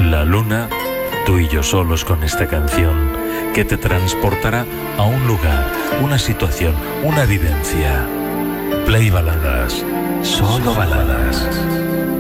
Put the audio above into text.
La luna, tú y yo solos con esta canción que te transportará a un lugar, una situación, una vivencia. Play Baladas, solo baladas.